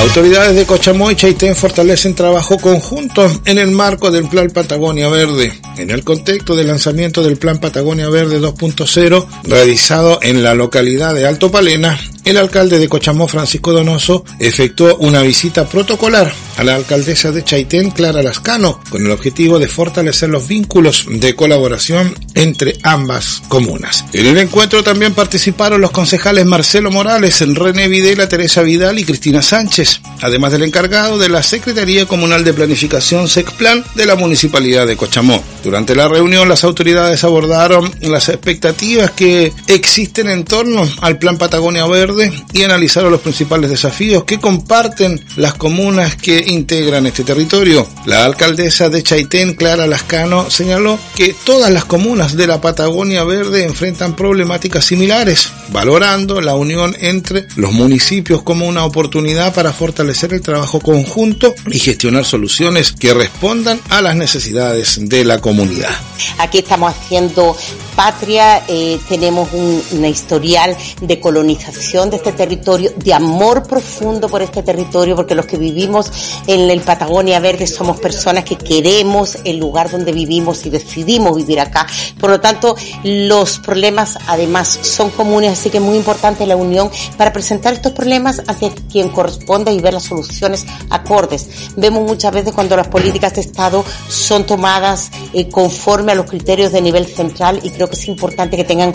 Autoridades de Cochamó y Chaitén fortalecen trabajo conjunto en el marco del Plan Patagonia Verde. En el contexto del lanzamiento del Plan Patagonia Verde 2.0, realizado en la localidad de Alto Palena, el alcalde de Cochamó, Francisco Donoso, efectuó una visita protocolar a la alcaldesa de Chaitén, Clara Lascano, con el objetivo de fortalecer los vínculos de colaboración entre ambas comunas. En el encuentro también participaron los concejales Marcelo Morales, René Videla, Teresa Vidal y Cristina Sánchez, además del encargado de la Secretaría Comunal de Planificación SECPLAN de la Municipalidad de Cochamó. Durante la reunión, las autoridades abordaron las expectativas que existen en torno al Plan Patagonia Verde y analizaron los principales desafíos que comparten las comunas que integran este territorio. La alcaldesa de Chaitén, Clara Lascano, señaló que todas las comunas de la Patagonia Verde enfrentan problemáticas similares, valorando la unión entre los municipios como una oportunidad para fortalecer el trabajo conjunto y gestionar soluciones que respondan a las necesidades de la comunidad. Aquí estamos haciendo patria, tenemos una historial de colonización de este territorio, de amor profundo por este territorio, porque los que vivimos en el Patagonia Verde somos personas que queremos el lugar donde vivimos y decidimos vivir acá. Por lo tanto, los problemas además son comunes, así que es muy importante la unión para presentar estos problemas ante quien corresponda y ver las soluciones acordes. Vemos muchas veces cuando las políticas de Estado son tomadas conforme a los criterios de nivel central, y creo que es importante que tengan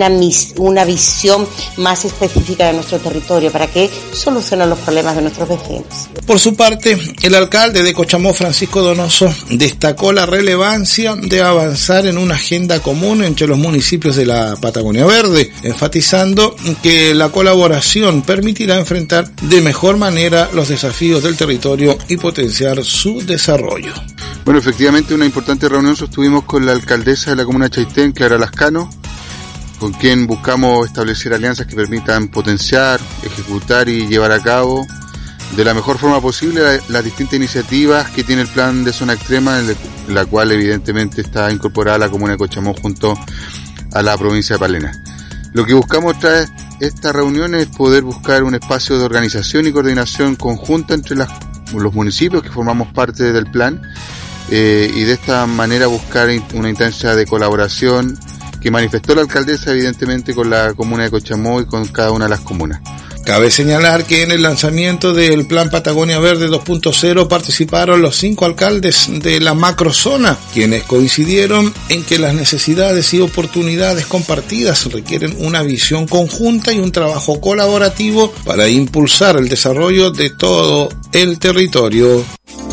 una visión más específica de nuestro territorio para que solucionen los problemas de nuestros vecinos. Por su parte, el alcalde de Cochamó, Francisco Donoso, destacó la relevancia de avanzar en una agenda común entre los municipios de la Patagonia Verde, enfatizando que la colaboración permitirá enfrentar de mejor manera los desafíos del territorio y potenciar su desarrollo. Bueno, efectivamente, una importante reunión sostuvimos con la alcaldesa de la comuna de Chaitén, Clara Lascano, con quien buscamos establecer alianzas que permitan potenciar, ejecutar y llevar a cabo de la mejor forma posible las distintas iniciativas que tiene el plan de zona extrema, en la cual evidentemente está incorporada la comuna de Cochamó junto a la provincia de Palena. Lo que buscamos tras esta reunión es poder buscar un espacio de organización y coordinación conjunta entre los municipios que formamos parte del plan, y de esta manera buscar una instancia de colaboración que manifestó la alcaldesa evidentemente con la comuna de Cochamó y con cada una de las comunas. Cabe señalar que en el lanzamiento del Plan Patagonia Verde 2.0 participaron los 5 alcaldes de la macrozona, quienes coincidieron en que las necesidades y oportunidades compartidas requieren una visión conjunta y un trabajo colaborativo para impulsar el desarrollo de todo el territorio.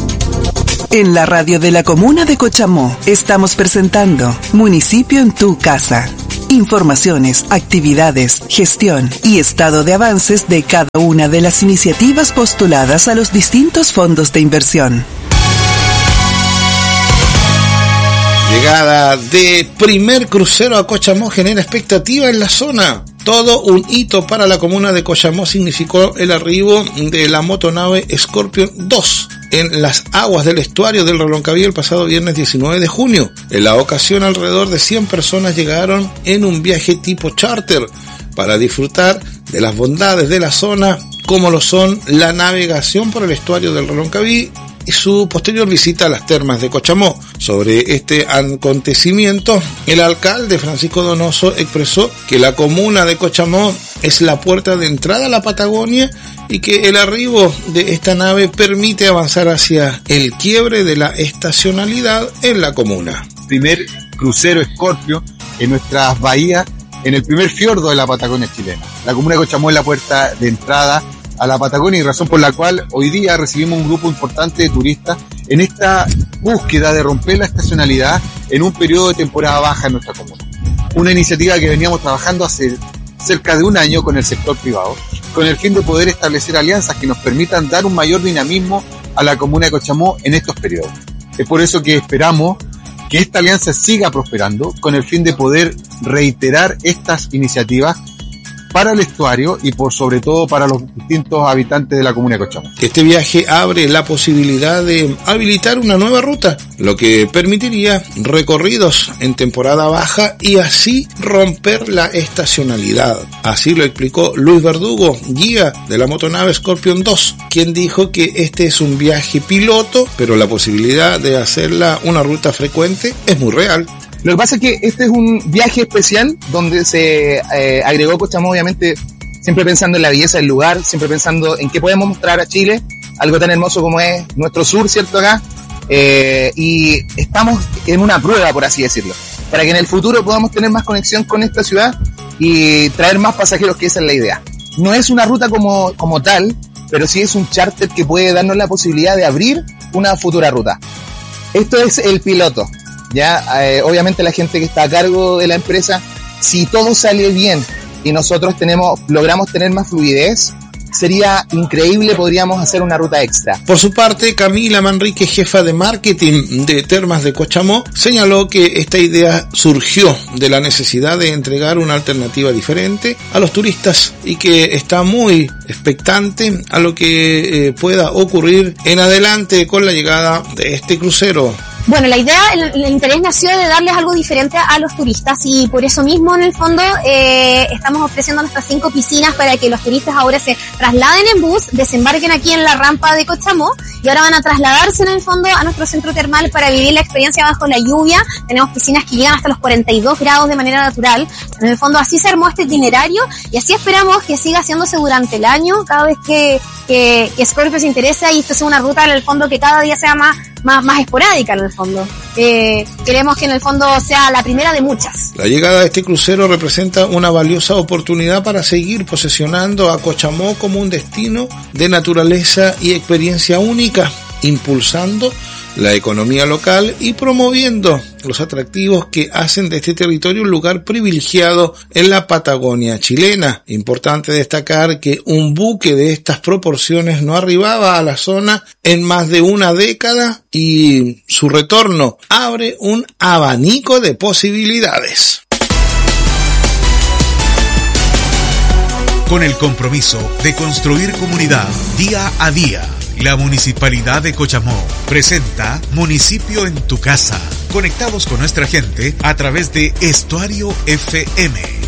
En la radio de la comuna de Cochamó estamos presentando Municipio en tu casa. Informaciones, actividades, gestión y estado de avances de cada una de las iniciativas postuladas a los distintos fondos de inversión. Llegada de primer crucero a Cochamó genera expectativa en la zona. Todo un hito para la comuna de Cochamó significó el arribo de la motonave Scorpion 2 en las aguas del estuario del Reloncaví el pasado viernes 19 de junio. En la ocasión, alrededor de 100 personas llegaron en un viaje tipo charter para disfrutar de las bondades de la zona, como lo son la navegación por el estuario del Reloncaví y su posterior visita a las termas de Cochamó. Sobre este acontecimiento, el alcalde Francisco Donoso expresó que la comuna de Cochamó es la puerta de entrada a la Patagonia y que el arribo de esta nave permite avanzar hacia el quiebre de la estacionalidad en la comuna. Primer crucero Scorpio en nuestras bahías, en el primer fiordo de la Patagonia chilena. La comuna de Cochamó es la puerta de entrada a la Patagonia y razón por la cual hoy día recibimos un grupo importante de turistas en esta búsqueda de romper la estacionalidad en un periodo de temporada baja en nuestra comuna. Una iniciativa que veníamos trabajando hace cerca de un año con el sector privado, con el fin de poder establecer alianzas que nos permitan dar un mayor dinamismo a la comuna de Cochamó en estos periodos. Es por eso que esperamos que esta alianza siga prosperando con el fin de poder reiterar estas iniciativas para el estuario y por sobre todo para los distintos habitantes de la comuna de Cochamó. Este viaje abre la posibilidad de habilitar una nueva ruta, lo que permitiría recorridos en temporada baja y así romper la estacionalidad. Así lo explicó Luis Verdugo, guía de la motonave Scorpion 2, quien dijo que este es un viaje piloto, pero la posibilidad de hacerla una ruta frecuente es muy real. Lo que pasa es que este es un viaje especial donde se agregó Cochamó, obviamente, siempre pensando en la belleza del lugar, siempre pensando en qué podemos mostrar a Chile, algo tan hermoso como es nuestro sur, ¿cierto? Acá. Y estamos en una prueba, por así decirlo, para que en el futuro podamos tener más conexión con esta ciudad y traer más pasajeros, que esa es la idea. No es una ruta como tal, pero sí es un charter que puede darnos la posibilidad de abrir una futura ruta. Esto es el piloto. Ya, obviamente la gente que está a cargo de la empresa, si todo sale bien y nosotros logramos tener más fluidez, sería increíble, podríamos hacer una ruta extra. Por su parte, Camila Manrique, jefa de marketing de Termas de Cochamó, señaló que esta idea surgió de la necesidad de entregar una alternativa diferente a los turistas y que está muy expectante a lo que pueda ocurrir en adelante con la llegada de este crucero. Bueno, la idea, el interés nació de darles algo diferente a los turistas y por eso mismo, en el fondo, estamos ofreciendo nuestras 5 piscinas para que los turistas ahora se trasladen en bus, desembarquen aquí en la rampa de Cochamó y ahora van a trasladarse en el fondo a nuestro centro termal para vivir la experiencia bajo la lluvia. Tenemos piscinas que llegan hasta los 42 grados de manera natural. En el fondo, así se armó este itinerario y así esperamos que siga haciéndose durante el año, cada vez que Scorpio se interesa y esto sea una ruta en el fondo que cada día sea más esporádica en el fondo. Queremos que en el fondo sea la primera de muchas. La llegada de este crucero representa una valiosa oportunidad para seguir posesionando a Cochamó como un destino de naturaleza y experiencia única, impulsando la economía local y promoviendo los atractivos que hacen de este territorio un lugar privilegiado en la Patagonia chilena. Importante destacar que un buque de estas proporciones no arribaba a la zona en más de una década y su retorno abre un abanico de posibilidades. Con el compromiso de construir comunidad día a día, la Municipalidad de Cochamó presenta Municipio en tu Casa, conectados con nuestra gente a través de Estuario FM